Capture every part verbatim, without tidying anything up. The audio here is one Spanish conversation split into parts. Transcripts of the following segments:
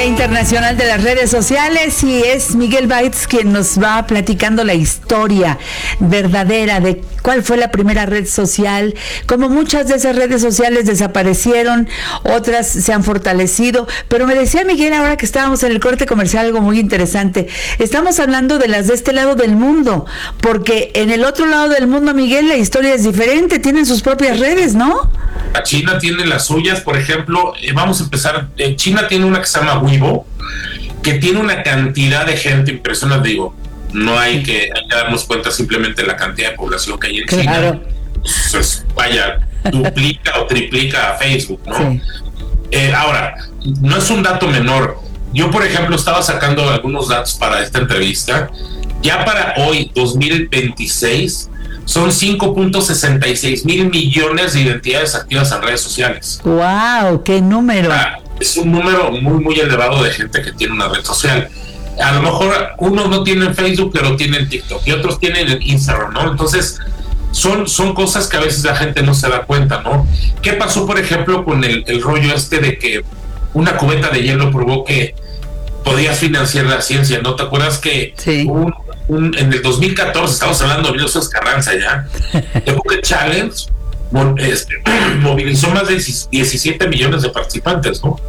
Día Internacional de las Redes Sociales y es Miguel Baitz quien nos va platicando la historia verdadera de cuál fue la primera red social, cómo muchas de esas redes sociales desaparecieron, otras se han fortalecido, pero me decía Miguel ahora que estábamos en el corte comercial algo muy interesante, estamos hablando de las de este lado del mundo, porque en el otro lado del mundo, Miguel, la historia es diferente, tienen sus propias redes, ¿no? China tiene las suyas, por ejemplo, eh, vamos a empezar, eh, China tiene una que se llama Weibo, que tiene una cantidad de gente impresionante, digo, no hay que, hay que darnos cuenta simplemente de la cantidad de población que hay en claro. China, pues, vaya, duplica o triplica a Facebook, ¿no? Sí. Eh, ahora, no es un dato menor, yo por ejemplo estaba sacando algunos datos para esta entrevista, ya para hoy, dos mil veintiséis, son cinco punto sesenta y seis mil millones de identidades activas en redes sociales. ¡Wow! ¡Qué número! O sea, es un número muy, muy elevado de gente que tiene una red social. A lo mejor unos no tienen Facebook, pero tienen TikTok, y otros tienen Instagram, ¿no? Entonces, son, son cosas que a veces la gente no se da cuenta, ¿no? ¿Qué pasó, por ejemplo, con el, el rollo este de que una cubeta de hielo probó que podías financiar la ciencia? ¿No te acuerdas que sí. un, un, en el dos mil catorce, estamos hablando de Emilio Carranza ya, el Bucket Challenge este, movilizó más de diecisiete millones de participantes, ¿no?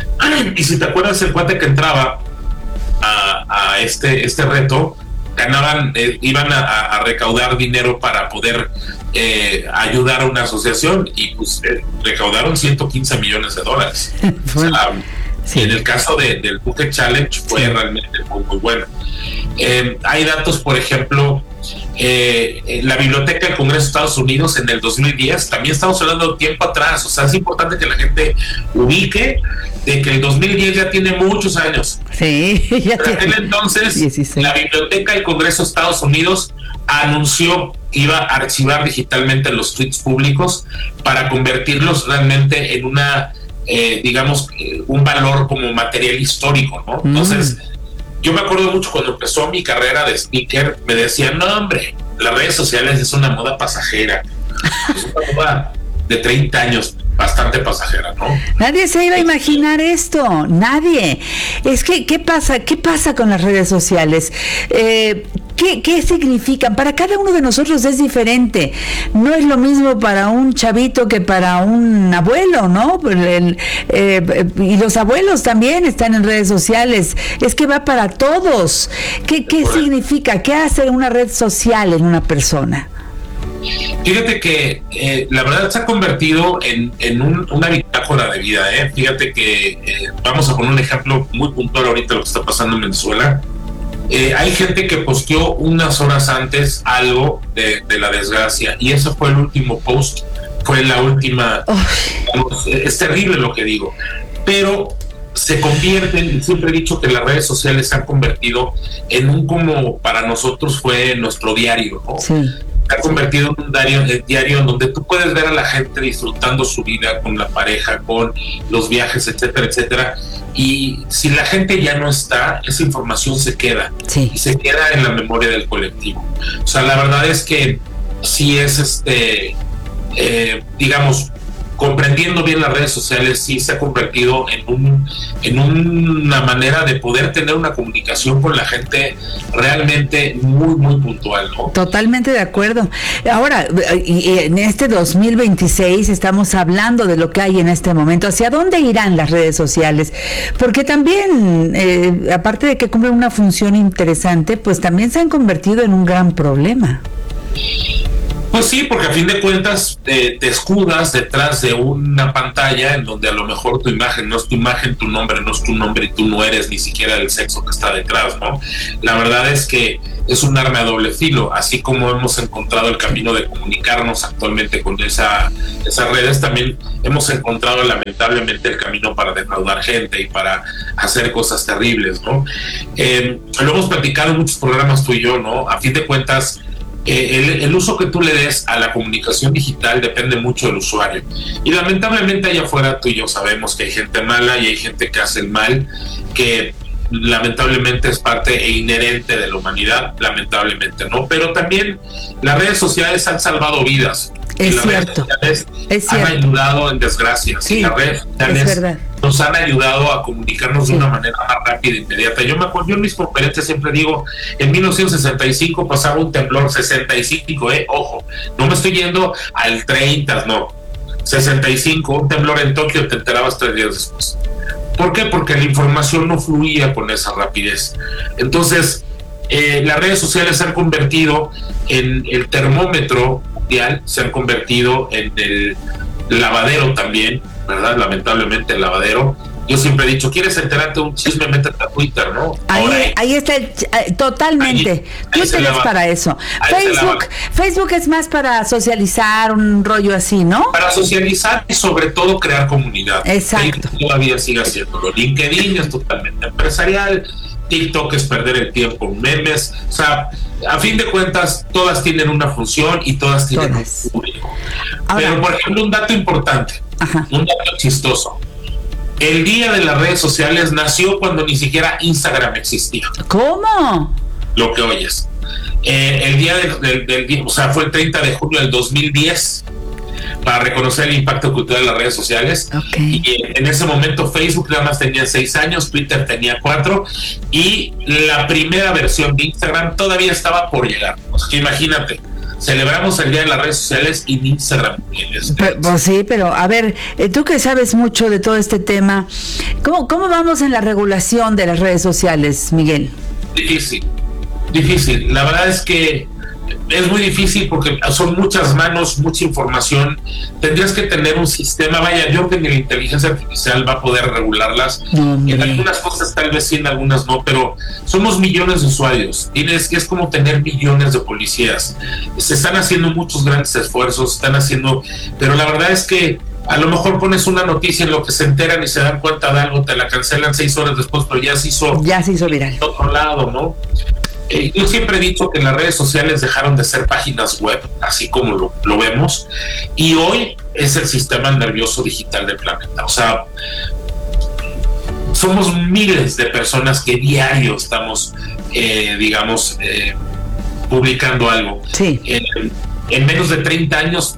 Y si te acuerdas, el cuate que entraba a, a este, este reto, ganaban, eh, iban a, a recaudar dinero para poder eh, ayudar a una asociación y pues eh, recaudaron ciento quince millones de dólares. O sea, sí. En el caso de, del Bucket Challenge fue sí. realmente muy, muy bueno. Eh, hay datos, por ejemplo, eh, en la Biblioteca del Congreso de Estados Unidos en el dos mil diez, también estamos hablando de tiempo atrás, o sea, es importante que la gente ubique de que el dos mil diez ya tiene muchos años. Sí, ya en aquel entonces, dieciséis. La Biblioteca del Congreso de Estados Unidos anunció que iba a archivar digitalmente los tweets públicos para convertirlos realmente en una, eh, digamos, eh, un valor como material histórico, ¿no? Mm. Entonces, yo me acuerdo mucho cuando empezó mi carrera de speaker, me decían, no hombre, las redes sociales es una moda pasajera, es una moda de treinta años, bastante pasajera, ¿no? Nadie se iba a imaginar esto, nadie. Es que, ¿qué pasa? ¿Qué pasa con las redes sociales? Eh, ¿qué, ¿Qué significan? Para cada uno de nosotros es diferente. No es lo mismo para un chavito que para un abuelo, ¿no? El, eh, y los abuelos también están en redes sociales. Es que va para todos. ¿Qué, qué significa? ¿Qué hace una red social en una persona? Fíjate que eh, la verdad se ha convertido en, en un, una bitácora de vida, ¿eh? Fíjate que eh, vamos a poner un ejemplo muy puntual ahorita de lo que está pasando en Venezuela. Eh, hay gente que posteó unas horas antes algo de, de la desgracia y ese fue el último post, fue la última... Oh. Digamos, es terrible lo que digo, pero se convierten, siempre he dicho que las redes sociales se han convertido en un, como para nosotros fue nuestro diario, ¿no? Sí. Se ha convertido en un diario, en diario en donde tú puedes ver a la gente disfrutando su vida con la pareja, con los viajes, etcétera, etcétera. Y si la gente ya no está, esa información se queda. Sí. Y se queda en la memoria del colectivo. O sea, la verdad es que sí es, este, eh, digamos, comprendiendo bien las redes sociales, sí se ha convertido en un en una manera de poder tener una comunicación con la gente realmente muy, muy puntual, ¿no? Totalmente de acuerdo. Ahora, en este dos mil veintiséis estamos hablando de lo que hay en este momento. ¿Hacia dónde irán las redes sociales? Porque también, eh, aparte de que cumplen una función interesante, pues también se han convertido en un gran problema. Pues sí, porque a fin de cuentas eh, te escudas detrás de una pantalla en donde a lo mejor tu imagen no es tu imagen, tu nombre no es tu nombre y tú no eres ni siquiera el sexo que está detrás, ¿no? La verdad es que es un arma a doble filo, así como hemos encontrado el camino de comunicarnos actualmente con esa, esas redes, también hemos encontrado lamentablemente el camino para defraudar gente y para hacer cosas terribles, ¿no? Eh, lo hemos platicado en muchos programas tú y yo, ¿no? A fin de cuentas, Eh, el, el uso que tú le des a la comunicación digital depende mucho del usuario y lamentablemente allá afuera tú y yo sabemos que hay gente mala y hay gente que hace el mal que lamentablemente es parte e inherente de la humanidad, lamentablemente, ¿no? Pero también las redes sociales han salvado vidas. Es las cierto. redes sociales es han cierto. ayudado en desgracias. Sí, y las redes sociales es verdad. nos han ayudado a comunicarnos Sí. de una manera más rápida e inmediata. Yo me acuerdo, yo en mis conferencias siempre digo, en mil novecientos sesenta y cinco pasaba un temblor, sesenta y cinco, eh, ojo, no me estoy yendo al treinta, no, sesenta y cinco, un temblor en Tokio, te enterabas tres días después. ¿Por qué? Porque la información no fluía con esa rapidez. Entonces, eh, las redes sociales se han convertido en el termómetro mundial, se han convertido en el lavadero también, ¿verdad? Lamentablemente el lavadero. Yo siempre he dicho, ¿quieres enterarte de un chisme? Métete a Twitter, ¿no? Ahí, Ahora, ahí está el, eh, totalmente. Ahí- ahí se Twitter es lava. para eso. Ahí se Facebook, lava. Facebook es más para socializar, un rollo así, ¿no? para socializar y sobre todo crear comunidad. Exacto. Facebook todavía sigue haciéndolo. LinkedIn es totalmente empresarial. TikTok es perder el tiempo en memes. O sea, a fin de cuentas, todas tienen una función y todas tienen Todas. un público. Ahora- Pero, por ejemplo, un dato importante, Ajá. un dato chistoso. El día de las redes sociales nació cuando ni siquiera Instagram existía, ¿Cómo? lo que oyes. Eh, el día del, del, del día, o sea, fue el treinta de junio del dos mil diez, para reconocer el impacto cultural de las redes sociales. Ok. Y en ese momento Facebook nada más tenía seis años, Twitter tenía cuatro, y la primera versión de Instagram todavía estaba por llegar. O sea, que imagínate, celebramos el día de las redes sociales y Instagram. Pe- Pues sí, pero a ver, eh, tú que sabes mucho de todo este tema, ¿cómo, cómo vamos en la regulación de las redes sociales, Miguel? Difícil, difícil. La verdad es que es muy difícil porque son muchas manos, mucha información. Tendrías que tener un sistema. Vaya, yo creo que ni la inteligencia artificial va a poder regularlas. No, hombre. En algunas cosas tal vez sí, en algunas no, pero somos millones de usuarios. Tienes que es como tener millones de policías. Se están haciendo muchos grandes esfuerzos, están haciendo, pero la verdad es que a lo mejor pones una noticia en lo que se enteran y se dan cuenta de algo, te la cancelan seis horas después, pero ya se hizo Ya se hizo viral. de otro lado, ¿no? Eh, yo siempre he dicho que las redes sociales dejaron de ser páginas web, así como lo, lo vemos, y hoy es el sistema nervioso digital del planeta. O sea, somos miles de personas que diario estamos, eh, digamos, eh, publicando algo. Sí. En, en menos de treinta años,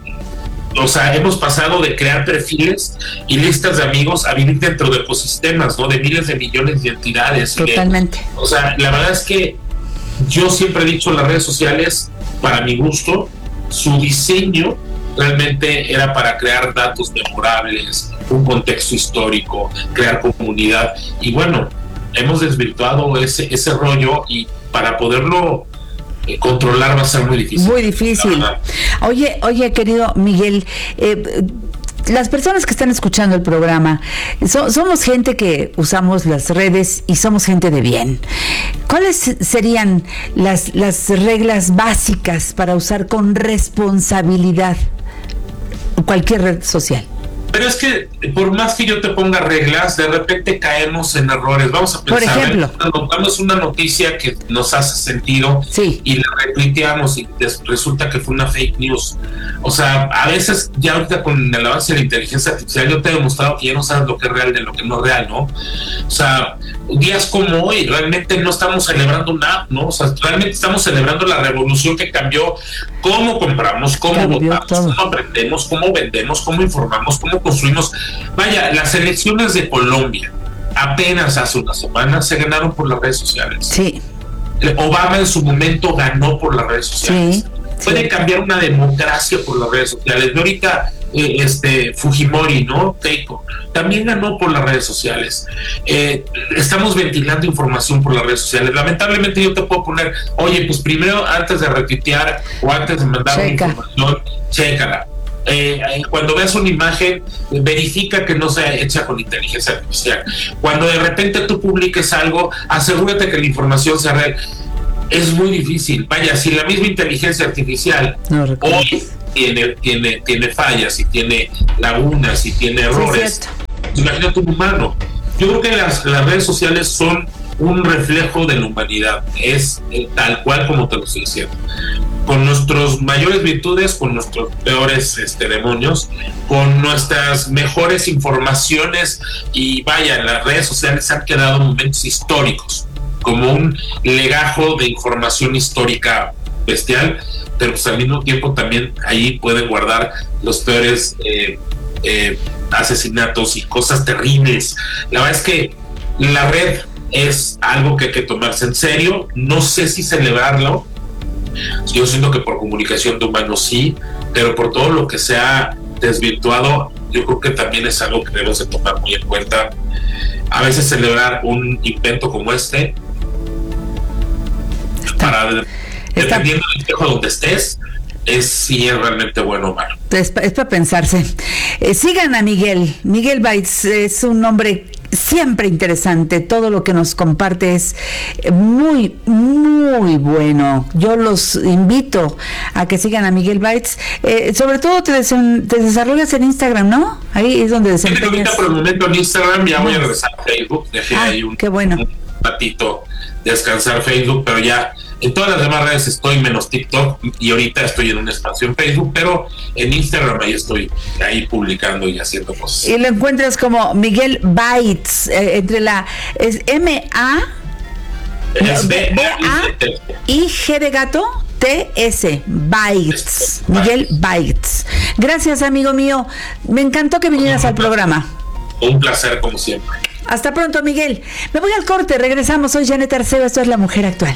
o sea, hemos pasado de crear perfiles y listas de amigos a vivir dentro de ecosistemas, ¿no? De miles de millones de entidades. Totalmente. De, o sea, la verdad es que yo siempre he dicho, las redes sociales, para mi gusto, su diseño realmente era para crear datos memorables, un contexto histórico, crear comunidad. Y bueno, hemos desvirtuado ese, ese rollo, y para poderlo eh, controlar va a ser muy difícil. Muy difícil. Oye, oye, querido Miguel, eh, las personas que están escuchando el programa, so, somos gente que usamos las redes y somos gente de bien. ¿Cuáles serían las, las reglas básicas para usar con responsabilidad cualquier red social? Pero es que por más que yo te ponga reglas, de repente caemos en errores. Vamos a pensar, por ejemplo, notamos una noticia que nos hace sentido, sí, y la retuiteamos y resulta que fue una fake news. O sea, a veces ya ahorita con el avance de la inteligencia artificial yo te he demostrado que ya no sabes lo que es real de lo que no es real, ¿no? O sea, días como hoy realmente no estamos celebrando nada, ¿no? O sea, realmente estamos celebrando la revolución que cambió cómo compramos, cómo Cambió votamos, todo. cómo aprendemos, cómo vendemos, cómo informamos, cómo construimos. Vaya, las elecciones de Colombia apenas hace una semana se ganaron por las redes sociales. Sí. Obama en su momento ganó por las redes sociales. Sí, Puede sí. cambiar una democracia por las redes sociales. De ahorita, eh, este Fujimori, ¿no? Keiko también ganó por las redes sociales. Eh, estamos ventilando información por las redes sociales. Lamentablemente yo te puedo poner, oye, pues primero antes de retuitear o antes de mandar una Checa. información, chécala. Eh, cuando veas una imagen, verifica que no sea hecha con inteligencia artificial. Cuando de repente tú publiques algo, asegúrate que la información sea real. Es muy difícil. Vaya, si la misma inteligencia artificial No hoy reconoces. tiene, tiene, tiene fallas y tiene lagunas y tiene errores, Sí, imagínate un humano. Yo creo que las, las redes sociales son un reflejo de la humanidad. Es eh, tal cual como te lo estoy diciendo. Con nuestras mayores virtudes, con nuestros peores este, demonios, con nuestras mejores informaciones, y vaya, las redes sociales han quedado momentos históricos, como un legajo de información histórica bestial, pero pues al mismo tiempo también ahí pueden guardar los peores eh, eh, asesinatos y cosas terribles. La verdad es que la red es algo que hay que tomarse en serio. No sé si celebrarlo. Yo siento que por comunicación de humanos sí, pero por todo lo que se ha desvirtuado, yo creo que también es algo que debemos de tomar muy en cuenta. A veces celebrar un invento como este, para dependiendo del espejo donde estés, es si es realmente bueno o malo. Es, es para pensarse. Eh, sigan a Miguel. Miguel Baitz es un hombre siempre interesante. Todo lo que nos comparte es muy, muy bueno. Yo los invito a que sigan a Miguel Baitz. Eh, sobre todo te, des te desarrollas en Instagram, ¿no? Ahí es donde desempeñas. Ahorita por el momento en Instagram, ya voy a regresar a Facebook. Dejé ah, ahí un, qué bueno. un ratito descansar Facebook, pero ya en todas las demás redes estoy, menos TikTok, y ahorita estoy en una expansión Facebook, pero en Instagram ahí estoy, ahí publicando y haciendo cosas. Y lo encuentras como Miguel Baitz, eh, entre la, es M A es B A I G de gato T S, Baitz, Miguel Baitz. Gracias, amigo mío, me encantó que vinieras al programa. Un placer como siempre. Hasta pronto, Miguel. Me voy al corte, regresamos. Soy Janet Arceo, esto es La Mujer Actual.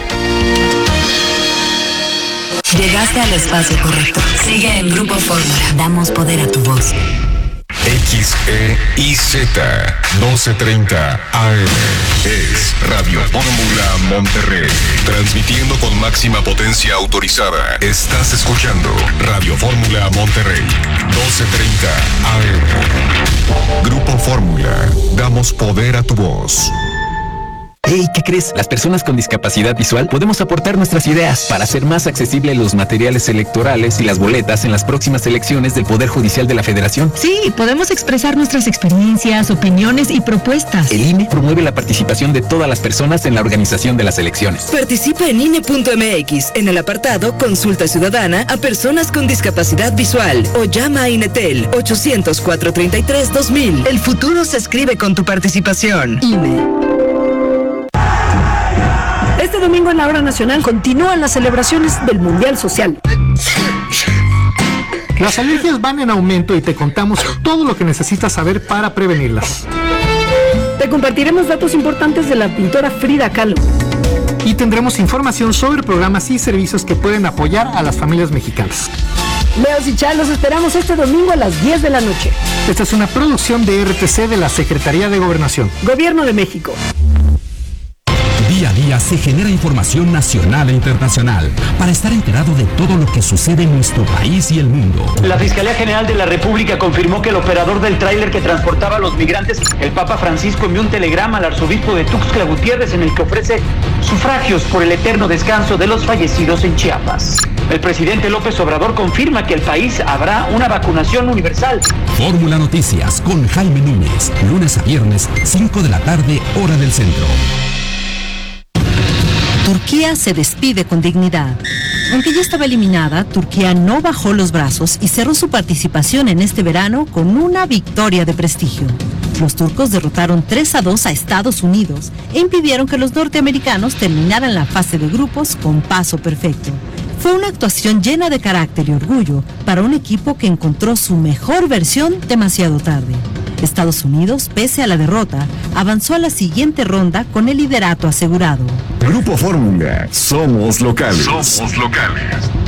Llegaste al espacio correcto. Sigue en Grupo Fórmula. Damos poder a tu voz. X E I Z doce treinta A M es Radio Fórmula Monterrey, transmitiendo con máxima potencia autorizada. Estás escuchando Radio Fórmula Monterrey, doce treinta A M. Grupo Fórmula, damos poder a tu voz. Hey, ¿qué crees? Las personas con discapacidad visual podemos aportar nuestras ideas para hacer más accesibles los materiales electorales y las boletas en las próximas elecciones del Poder Judicial de la Federación. Sí, podemos expresar nuestras experiencias, opiniones y propuestas. El I N E promueve la participación de todas las personas en la organización de las elecciones. Participa en I N E punto M X en el apartado Consulta Ciudadana a personas con discapacidad visual o llama a INETEL ochocientos, cuatrocientos treinta y tres, dos mil. El futuro se escribe con tu participación. I N E. Este domingo en la Hora Nacional continúan las celebraciones del Mundial Social. Las alergias van en aumento y te contamos todo lo que necesitas saber para prevenirlas. Te compartiremos datos importantes de la pintora Frida Kahlo. Y tendremos información sobre programas y servicios que pueden apoyar a las familias mexicanas. Leos y Chá, los esperamos este domingo a las diez de la noche. Esta es una producción de R T C de la Secretaría de Gobernación. Gobierno de México. Día a día se genera información nacional e internacional para estar enterado de todo lo que sucede en nuestro país y el mundo. La Fiscalía General de la República confirmó que el operador del tráiler que transportaba a los migrantes, el Papa Francisco, envió un telegrama al arzobispo de Tuxtla Gutiérrez en el que ofrece sufragios por el eterno descanso de los fallecidos en Chiapas. El presidente López Obrador confirma que el país habrá una vacunación universal. Fórmula Noticias con Jaime Núñez, lunes a viernes, cinco de la tarde, hora del centro. Turquía se despide con dignidad. Aunque ya estaba eliminada, Turquía no bajó los brazos y cerró su participación en este verano con una victoria de prestigio. Los turcos derrotaron tres a dos a Estados Unidos e impidieron que los norteamericanos terminaran la fase de grupos con paso perfecto. Fue una actuación llena de carácter y orgullo para un equipo que encontró su mejor versión demasiado tarde. Estados Unidos, pese a la derrota, avanzó a la siguiente ronda con el liderato asegurado. Grupo Fórmula, somos locales. Somos locales.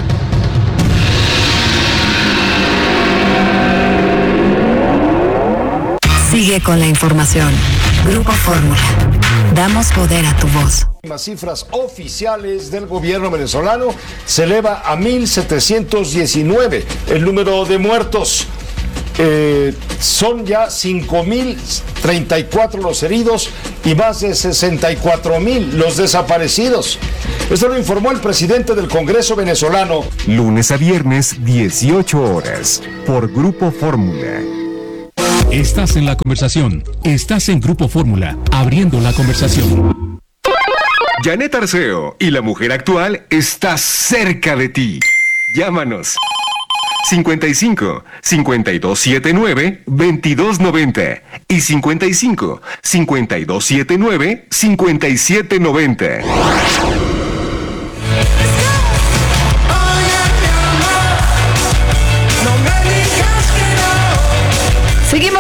Sigue con la información. Grupo Fórmula. Damos poder a tu voz. Las cifras oficiales del gobierno venezolano se eleva a mil setecientos diecinueve el número de muertos. Eh, son ya cinco mil treinta y cuatro los heridos y más de sesenta y cuatro mil los desaparecidos. Esto lo informó el presidente del Congreso venezolano. Lunes a viernes, dieciocho horas, por Grupo Fórmula. Estás en la conversación. Estás en Grupo Fórmula, abriendo la conversación. Janet Arceo y La Mujer Actual está cerca de ti. Llámanos. cincuenta y cinco, cincuenta y dos setenta y nueve, veintidós noventa y cincuenta y cinco, cincuenta y dos setenta y nueve, cincuenta y siete noventa.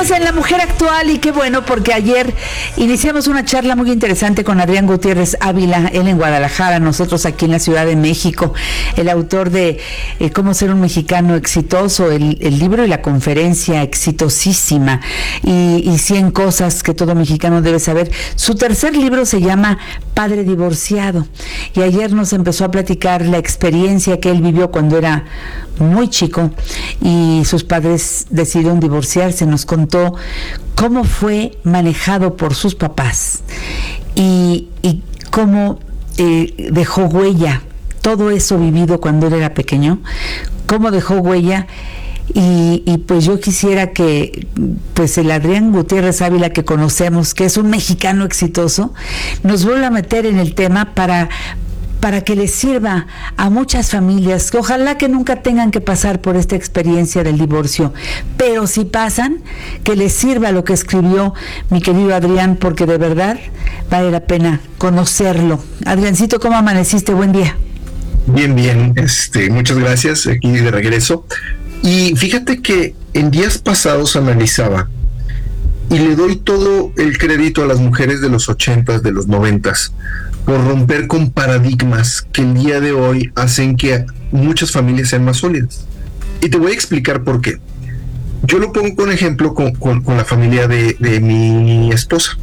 Seguimos en La Mujer Actual y qué bueno porque ayer iniciamos una charla muy interesante con Adrián Gutiérrez Ávila, él en Guadalajara, nosotros aquí en la Ciudad de México, el autor de eh, Cómo ser un mexicano exitoso, el, el libro y la conferencia exitosísima y, y cien cosas que todo mexicano debe saber. Su tercer libro se llama Padre Divorciado y ayer nos empezó a platicar la experiencia que él vivió cuando era muy chico y sus padres decidieron divorciarse. Nos contó cómo fue manejado por sus papás y, y cómo eh, dejó huella todo eso vivido cuando él era pequeño, cómo dejó huella. Y, y pues yo quisiera que pues el Adrián Gutiérrez Ávila que conocemos, que es un mexicano exitoso, nos vuelva a meter en el tema para para que les sirva a muchas familias, que ojalá que nunca tengan que pasar por esta experiencia del divorcio, pero si pasan, que les sirva lo que escribió mi querido Adrián, porque de verdad vale la pena conocerlo. Adriancito, ¿cómo amaneciste? Buen día. Bien, bien, este, muchas gracias, aquí de regreso. Y fíjate que en días pasados analizaba, y le doy todo el crédito a las mujeres de los ochentas, de los noventas, por romper con paradigmas que el día de hoy hacen que muchas familias sean más sólidas. Y te voy a explicar por qué. Yo lo pongo con ejemplo con, con, con la familia de, de mi esposa.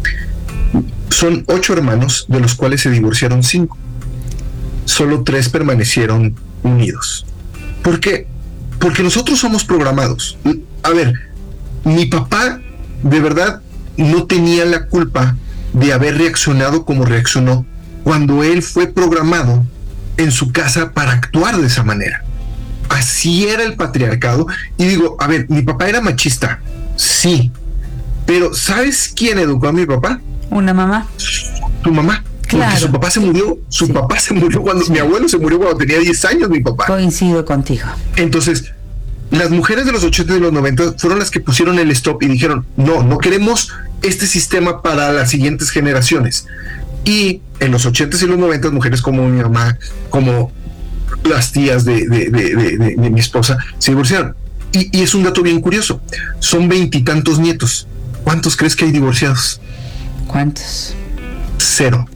Son ocho hermanos, de los cuales se divorciaron cinco. Solo tres permanecieron unidos. ¿Por qué? Porque nosotros somos programados. A ver, mi papá de verdad no tenía la culpa de haber reaccionado como reaccionó cuando él fue programado en su casa para actuar de esa manera. Así era el patriarcado. Y digo, a ver, mi papá era machista, sí, pero ¿sabes quién educó a mi papá? Una mamá. Tu mamá. Claro. Porque su papá se murió, su sí. papá se murió cuando, sí. mi abuelo se murió cuando tenía diez años, mi papá. Coincido contigo. Entonces, las mujeres de los ochenta y los noventa fueron las que pusieron el stop y dijeron, no, no queremos este sistema para las siguientes generaciones. Y en los ochentas y los noventas, mujeres como mi mamá, como las tías de, de, de, de, de, de mi esposa, se divorciaron. Y, y es un dato bien curioso, son veintitantos nietos. ¿Cuántos crees que hay divorciados? ¿Cuántos? Cero.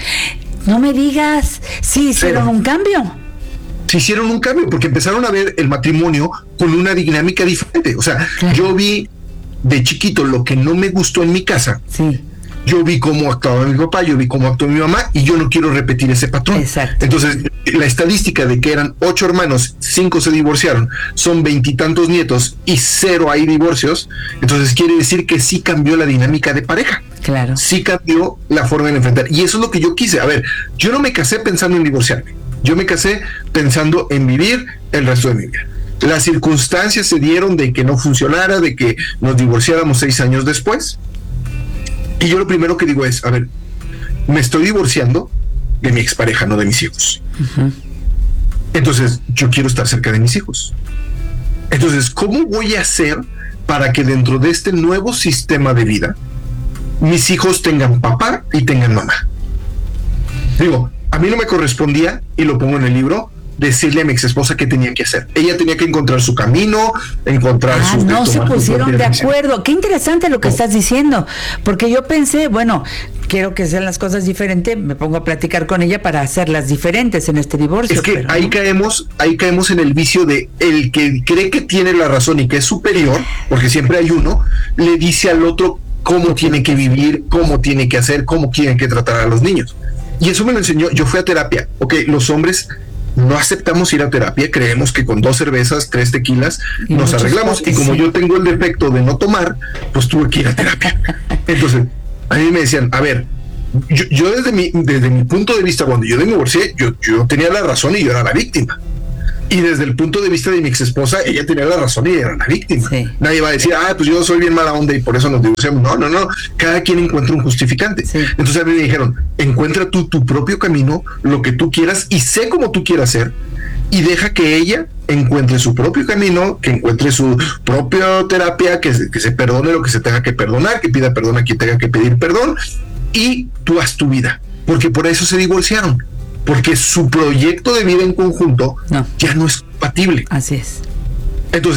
No me digas, sí hicieron Cero. un cambio. Se hicieron un cambio porque empezaron a ver el matrimonio con una dinámica diferente. O sea, claro. yo vi de chiquito lo que no me gustó en mi casa. Sí. Yo vi cómo actuaba mi papá, yo vi cómo actuó mi mamá y yo no quiero repetir ese patrón. Exacto. Entonces, la estadística de que eran ocho hermanos, cinco se divorciaron, son veintitantos nietos y cero hay divorcios, entonces quiere decir que sí cambió la dinámica de pareja. Claro. Sí cambió la forma de enfrentar. Y eso es lo que yo quise. A ver, yo no me casé pensando en divorciarme. Yo me casé pensando en vivir el resto de mi vida. Las circunstancias se dieron de que no funcionara, de que nos divorciáramos seis años después. Y yo lo primero que digo es, a ver, me estoy divorciando de mi expareja, no de mis hijos. Uh-huh. Entonces, yo quiero estar cerca de mis hijos. Entonces, ¿cómo voy a hacer para que dentro de este nuevo sistema de vida mis hijos tengan papá y tengan mamá? Digo, a mí no me correspondía, y lo pongo en el libro, decirle a mi ex esposa qué tenía que hacer. Ella tenía que encontrar su camino, encontrar ah, sus... no se pusieron de acuerdo. Qué interesante lo que oh. estás diciendo, porque yo pensé, bueno, quiero que sean las cosas diferentes, me pongo a platicar con ella para hacerlas diferentes en este divorcio. Es que pero, ahí ¿no? caemos, ahí caemos en el vicio de el que cree que tiene la razón y que es superior, porque siempre hay uno, le dice al otro cómo tiene que vivir, cómo tiene que hacer, cómo tiene que tratar a los niños. Y eso me lo enseñó, yo fui a terapia. Ok, los hombres no aceptamos ir a terapia, creemos que con dos cervezas, tres tequilas y nos arreglamos, y como sí. yo tengo el defecto de no tomar, pues tuve que ir a terapia. Entonces, a mí me decían, a ver, yo, yo desde mi desde mi punto de vista, cuando yo me divorcié, yo, yo tenía la razón y yo era la víctima. Y desde el punto de vista de mi ex esposa, ella tenía la razón y ella era la víctima. Sí. Nadie va a decir, ah, pues yo soy bien mala onda y por eso nos divorciamos. No, no, no. Cada quien encuentra un justificante. Sí. Entonces a mí me dijeron, encuentra tú tu propio camino, lo que tú quieras y sé cómo tú quieras ser, y deja que ella encuentre su propio camino, que encuentre su propia terapia, que se, que se perdone lo que se tenga que perdonar, que pida perdón a quien tenga que pedir perdón, y tú haz tu vida. Porque por eso se divorciaron. Porque su proyecto de vida en conjunto no. ya no es compatible. Así es. Entonces,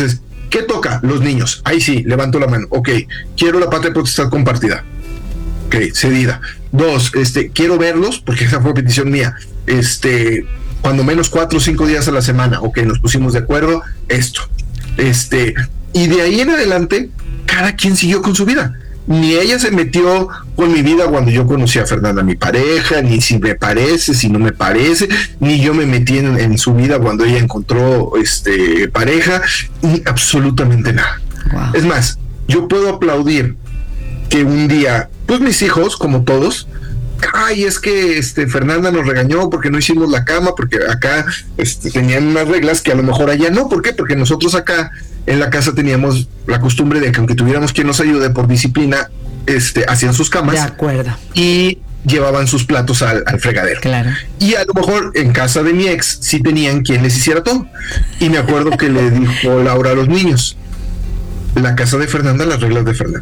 ¿qué toca? Los niños. Ahí sí, levanto la mano. Ok, quiero la patria potestad compartida. Ok, cedida. Dos, este, quiero verlos, porque esa fue petición mía. Este, cuando menos cuatro o cinco días a la semana. Ok, nos pusimos de acuerdo. Esto. Este, y de ahí en adelante, cada quien siguió con su vida. Ni ella se metió con mi vida cuando yo conocí a Fernanda, mi pareja, ni si me parece, si no me parece, ni yo me metí en, en su vida cuando ella encontró este pareja, ni absolutamente nada. Wow. Es más, yo puedo aplaudir que un día, pues mis hijos, como todos, ay, es que este Fernanda nos regañó porque no hicimos la cama, porque acá este, tenían unas reglas que a lo mejor allá no. ¿Por qué? Porque nosotros acá en la casa teníamos la costumbre de que aunque tuviéramos quien nos ayude por disciplina, este, hacían sus camas. De acuerdo. Y llevaban sus platos al, al fregadero. Claro. Y a lo mejor en casa de mi ex sí tenían quien les hiciera todo. Y me acuerdo que le dijo Laura a los niños, la casa de Fernanda, las reglas de Fernanda.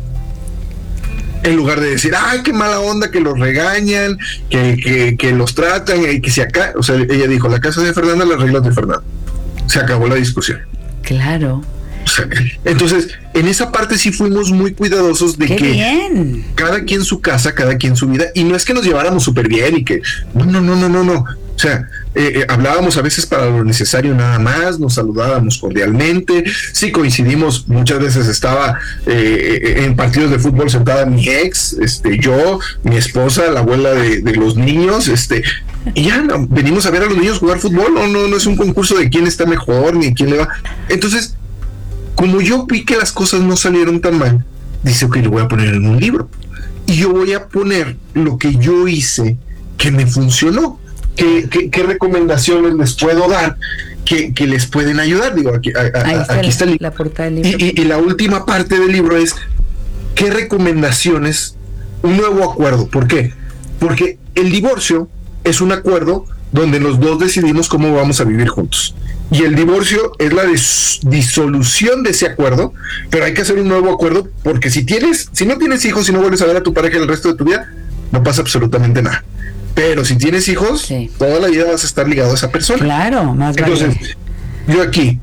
En lugar de decir, ay, qué mala onda que los regañan, que, que, que los tratan, y que se acá, o sea, ella dijo, la casa de Fernanda, las reglas de Fernanda. Se acabó la discusión. Claro. O sea, entonces, en esa parte sí fuimos muy cuidadosos de ¡Qué que bien! Cada quien su casa, cada quien su vida, y no es que nos lleváramos súper bien y que, no, no, no, no, no, no. O sea, eh, eh, hablábamos a veces para lo necesario nada más, nos saludábamos cordialmente, sí coincidimos, muchas veces estaba eh, en partidos de fútbol sentada mi ex, este, yo, mi esposa, la abuela de, de los niños, este, y ya no, venimos a ver a los niños jugar fútbol, no, no, no es un concurso de quién está mejor ni quién le va. Entonces, como yo vi que las cosas no salieron tan mal, dice, ok, lo voy a poner en un libro. Y yo voy a poner lo que yo hice que me funcionó. ¿Qué, qué, qué recomendaciones les puedo dar que, que les pueden ayudar? Digo, aquí, a, a, Ahí está, aquí la, está el libro. La portada del libro. Y, y, y la última parte del libro es, ¿qué recomendaciones? Un nuevo acuerdo. ¿Por qué? Porque el divorcio es un acuerdo donde los dos decidimos cómo vamos a vivir juntos. Y el divorcio es la dis- disolución de ese acuerdo, pero hay que hacer un nuevo acuerdo, porque si tienes, si no tienes hijos y no vuelves a ver a tu pareja el resto de tu vida, no pasa absolutamente nada. Pero si tienes hijos, sí, toda la vida vas a estar ligado a esa persona. Claro, más vale. Entonces, yo aquí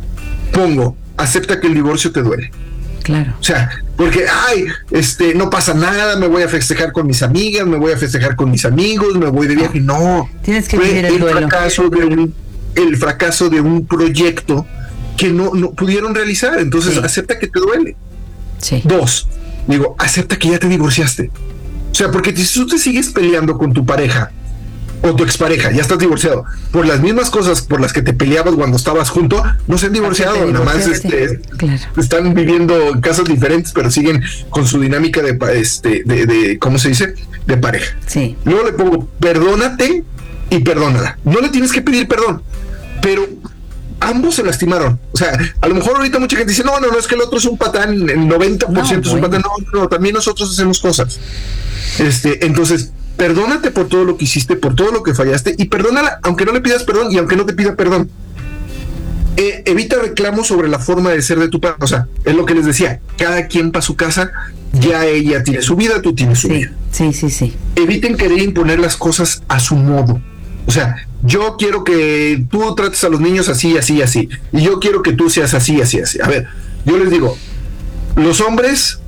pongo, acepta que el divorcio te duele. Claro. O sea, porque, ay, este, no pasa nada, me voy a festejar con mis amigas, me voy a festejar con mis amigos, me voy de viaje. No, tienes que fue vivir el, el duelo. fracaso de un, el fracaso de un proyecto que no, no pudieron realizar. Entonces, sí, acepta que te duele. Sí. Dos, digo, acepta que ya te divorciaste. O sea, porque si tú te sigues peleando con tu pareja o tu expareja, ya estás divorciado, por las mismas cosas por las que te peleabas cuando estabas junto, no se han divorciado, nada más este, claro, están viviendo en casas diferentes, pero siguen con su dinámica de, este, de, de, ¿cómo se dice? De pareja. Sí. Luego le pongo, perdónate y perdónala. No le tienes que pedir perdón, pero ambos se lastimaron. O sea, a lo mejor ahorita mucha gente dice, no, no, no, es que el otro es un patán, el noventa por ciento no, es un patán. No, no, también nosotros hacemos cosas. Este, entonces, perdónate por todo lo que hiciste, por todo lo que fallaste, y perdónala, aunque no le pidas perdón y aunque no te pida perdón. Eh, evita reclamos sobre la forma de ser de tu pareja. O sea, es lo que les decía, cada quien para su casa, ya ella tiene su vida, tú tienes su sí, vida. Sí, sí, sí. Eviten querer imponer las cosas a su modo. O sea, yo quiero que tú trates a los niños así, así, así, y yo quiero que tú seas así, así, así. A ver, yo les digo, los hombres,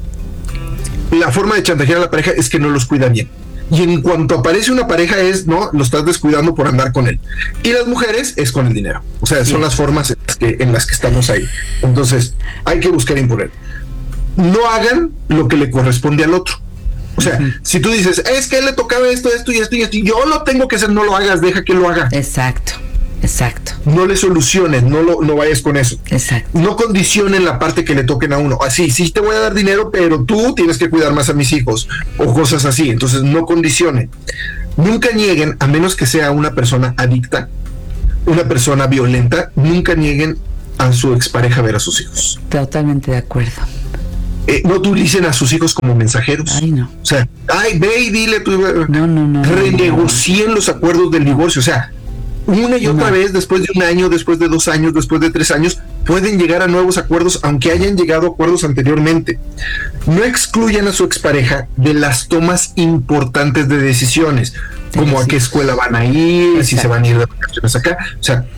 la forma de chantajear a la pareja es que no los cuida bien. Y en cuanto aparece una pareja es, no, lo estás descuidando por andar con él. Y las mujeres es con el dinero. O sea, sí, son las formas en las que, en las que estamos ahí. Entonces, hay que buscar imponer. No hagan lo que le corresponde al otro. O sea, uh-huh, si tú dices, es que a él le tocaba esto, esto y esto y esto, y yo lo tengo que hacer, no lo hagas, deja que lo haga. Exacto. Exacto. No le soluciones, no lo, no vayas con eso. Exacto. No condicionen la parte que le toquen a uno. Así, sí te voy a dar dinero, pero tú tienes que cuidar más a mis hijos o cosas así. Entonces no condicionen. Nunca nieguen, a menos que sea una persona adicta, una persona violenta, nunca nieguen a su expareja ver a sus hijos. Totalmente de acuerdo. Eh, no utilicen a sus hijos como mensajeros. Ay, no. O sea, ay, ve y dile tu... No, no, no. Renegocien no, no. los acuerdos del divorcio. O sea, una y otra no. vez, después de un año, después de dos años, después de tres años, pueden llegar a nuevos acuerdos, aunque hayan llegado a acuerdos anteriormente. No excluyan a su expareja de las tomas importantes de decisiones, como sí, a qué escuela van a ir, exacto, si se van a ir de vacaciones acá. O sea,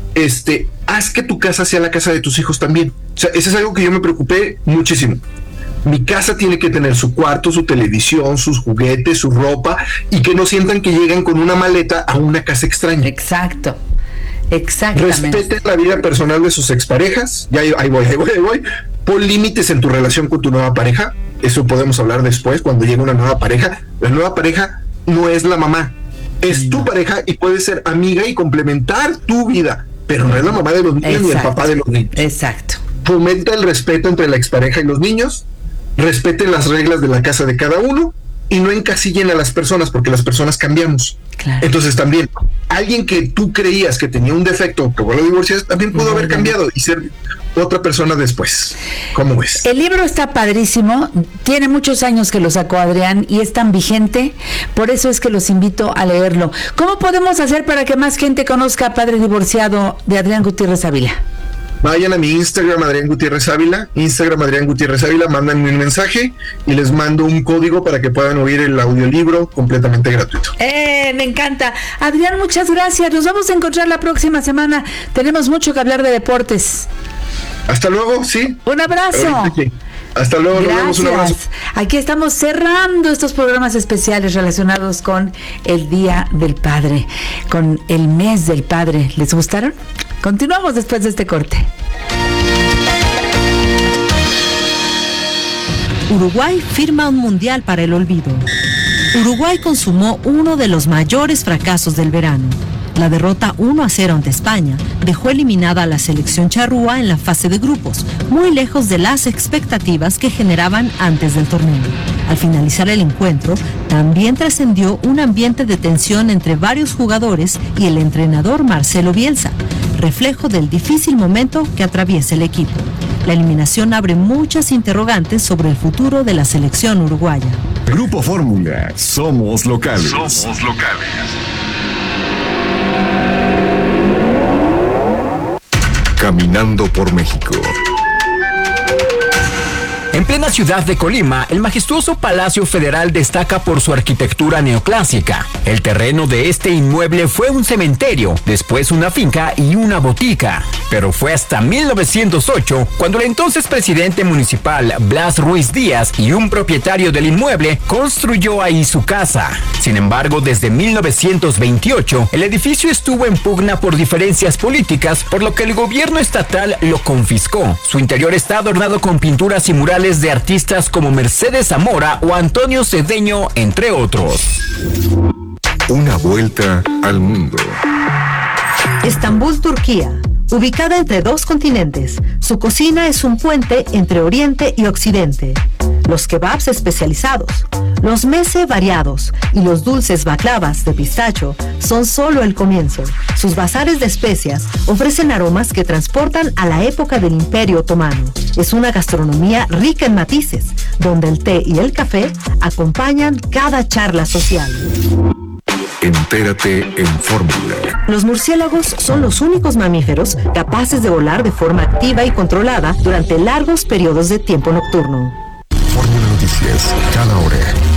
este, haz que tu casa sea la casa de tus hijos también. O sea, eso es algo que yo me preocupé muchísimo. Mi casa tiene que tener su cuarto, su televisión, sus juguetes, su ropa, y que no sientan que llegan con una maleta a una casa extraña. Exacto. Exactamente. Respeten la vida personal de sus exparejas. Ya ahí voy, ahí voy, ahí voy. Pon límites en tu relación con tu nueva pareja. Eso podemos hablar después cuando llegue una nueva pareja. La nueva pareja no es la mamá, es tu pareja y puede ser amiga y complementar tu vida, pero no es la mamá de los niños. Exacto. Ni el papá de los niños. Exacto. Fomenta el respeto entre la expareja y los niños. Respeten las reglas de la casa de cada uno y no encasillen a las personas, porque las personas cambiamos. Claro. Entonces también, alguien que tú creías que tenía un defecto, que vos lo divorcias, también pudo no, haber no. cambiado y ser otra persona después. ¿Cómo ves? El libro está padrísimo, tiene muchos años que lo sacó Adrián y es tan vigente, por eso es que los invito a leerlo. ¿Cómo podemos hacer para que más gente conozca Padre Divorciado de Adrián Gutiérrez Ávila? Vayan a mi Instagram, Adrián Gutiérrez Ávila, Instagram Adrián Gutiérrez Ávila, mándenme un mensaje y les mando un código para que puedan oír el audiolibro completamente gratuito. Eh, me encanta. Adrián, muchas gracias. Nos vamos a encontrar la próxima semana. Tenemos mucho que hablar de deportes. Hasta luego, sí. Un abrazo. Hasta luego, gracias. Nos vemos, un abrazo. Aquí estamos cerrando estos programas especiales relacionados con el Día del Padre, con el mes del Padre. ¿Les gustaron? Continuamos después de este corte. Uruguay firma un mundial para el olvido. Uruguay consumó uno de los mayores fracasos del verano. La derrota uno a cero ante España dejó eliminada a la selección charrúa en la fase de grupos, muy lejos de las expectativas que generaban antes del torneo. Al finalizar el encuentro, también trascendió un ambiente de tensión entre varios jugadores y el entrenador Marcelo Bielsa, reflejo del difícil momento que atraviesa el equipo. La eliminación abre muchas interrogantes sobre el futuro de la selección uruguaya. Grupo Fórmula, somos locales. Somos locales. Caminando por México. En plena ciudad de Colima, el majestuoso Palacio Federal destaca por su arquitectura neoclásica. El terreno de este inmueble fue un cementerio, después una finca y una botica. Pero fue hasta mil novecientos ocho cuando el entonces presidente municipal Blas Ruiz Díaz y un propietario del inmueble construyó ahí su casa. Sin embargo, desde mil novecientos veintiocho, el edificio estuvo en pugna por diferencias políticas, por lo que el gobierno estatal lo confiscó. Su interior está adornado con pinturas y murales de artistas como Mercedes Zamora o Antonio Cedeño, entre otros. Una vuelta al mundo. Estambul, Turquía. Ubicada entre dos continentes, su cocina es un puente entre Oriente y Occidente. Los kebabs especializados, los meze variados y los dulces baklavas de pistacho son solo el comienzo. Sus bazares de especias ofrecen aromas que transportan a la época del Imperio Otomano. Es una gastronomía rica en matices, donde el té y el café acompañan cada charla social. Entérate en Fórmula. Los murciélagos son los únicos mamíferos capaces de volar de forma activa y controlada durante largos periodos de tiempo nocturno. Fórmula Noticias, cada hora.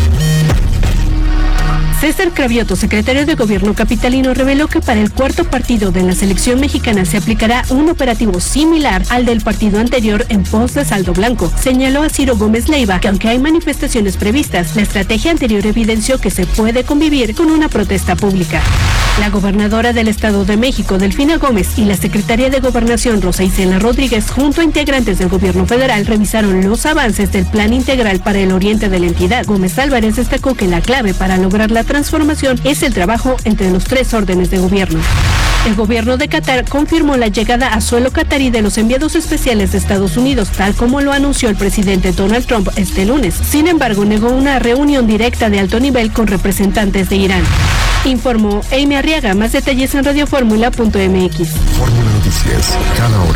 César Cravioto, secretario de Gobierno capitalino, reveló que para el cuarto partido de la selección mexicana se aplicará un operativo similar al del partido anterior en pos de saldo blanco. Señaló a Ciro Gómez Leiva que aunque hay manifestaciones previstas, la estrategia anterior evidenció que se puede convivir con una protesta pública. La gobernadora del Estado de México, Delfina Gómez, y la secretaria de Gobernación, Rosa Isela Rodríguez, junto a integrantes del gobierno federal, revisaron los avances del Plan Integral para el Oriente de la entidad. Gómez Álvarez destacó que la clave para lograr la transformación es el trabajo entre los tres órdenes de gobierno. El gobierno de Qatar confirmó la llegada a suelo qatarí de los enviados especiales de Estados Unidos, tal como lo anunció el presidente Donald Trump este lunes. Sin embargo, negó una reunión directa de alto nivel con representantes de Irán. Informó Amy Arriaga. Más detalles en radioformula punto m x. Fórmula Noticias, cada hora.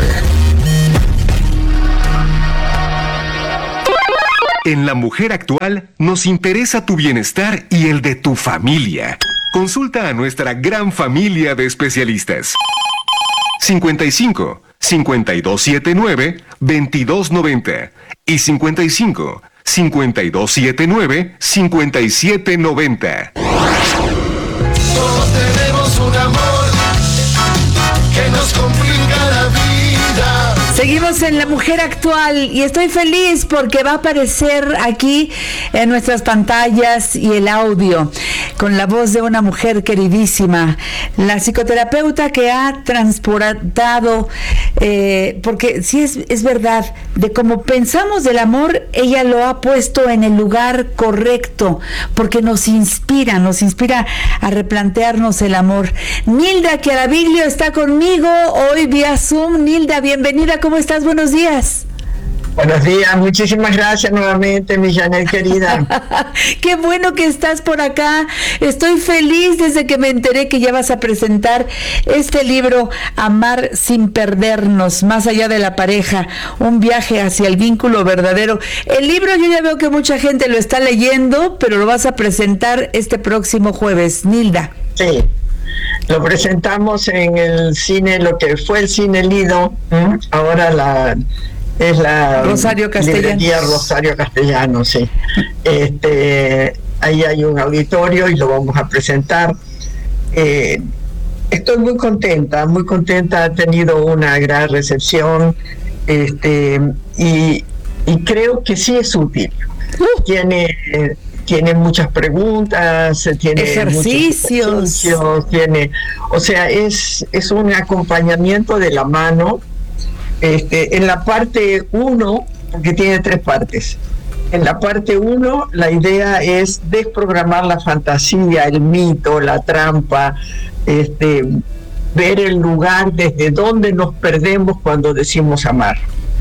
En La Mujer Actual nos interesa tu bienestar y el de tu familia. Consulta a nuestra gran familia de especialistas. cincuenta y cinco, cincuenta y dos setenta y nueve, veintidós noventa y cincuenta y cinco, cincuenta y dos setenta y nueve, cincuenta y siete noventa. Todos tenemos un amor que nos complica la vida. Seguimos en La Mujer Actual y estoy feliz porque va a aparecer aquí en nuestras pantallas y el audio con la voz de una mujer queridísima, la psicoterapeuta que ha transportado, eh, porque sí es, es verdad, de cómo pensamos del amor, ella lo ha puesto en el lugar correcto, porque nos inspira, nos inspira a replantearnos el amor. Nilda Chiaraviglio está conmigo hoy vía Zoom. Nilda, bienvenida. ¿Cómo estás? Buenos días. Buenos días, muchísimas gracias nuevamente, mi Janet querida. Qué bueno que estás por acá. Estoy feliz desde que me enteré que ya vas a presentar este libro, Amar sin perdernos, más allá de la pareja, un viaje hacia el vínculo verdadero. El libro yo ya veo que mucha gente lo está leyendo, pero lo vas a presentar este próximo jueves, Nilda. Sí. Lo presentamos en el cine, lo que fue el Cine Lido, ¿eh? Ahora la es la Rosario librería Rosario Castellano, sí. Este, ahí hay un auditorio y lo vamos a presentar. Eh, estoy muy contenta, muy contenta, ha tenido una gran recepción, este, y, y creo que sí es útil. Uh. Tiene eh, tiene muchas preguntas, tiene ejercicios, muchos tiene, o sea, es, es un acompañamiento de la mano. Este, en la parte uno, porque tiene tres partes. En la parte uno, la idea es desprogramar la fantasía, el mito, la trampa, este, ver el lugar desde donde nos perdemos cuando decimos amar,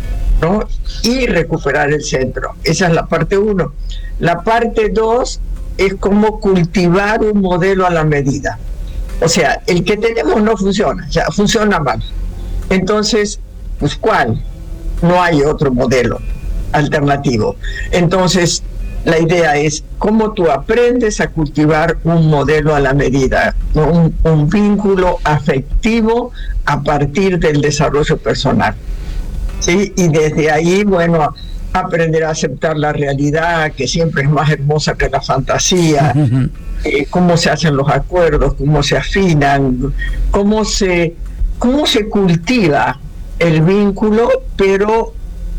¿no? Y recuperar el centro. Esa es la parte uno. La parte dos es cómo cultivar un modelo a la medida. O sea, el que tenemos no funciona, o sea, funciona mal. Entonces, pues ¿cuál? No hay otro modelo alternativo. Entonces, la idea es cómo tú aprendes a cultivar un modelo a la medida, ¿no? un, un vínculo afectivo a partir del desarrollo personal. ¿Sí? Y desde ahí, bueno, aprender a aceptar la realidad, que siempre es más hermosa que la fantasía, uh-huh. eh, cómo se hacen los acuerdos, cómo se afinan, cómo se, cómo se cultiva el vínculo, pero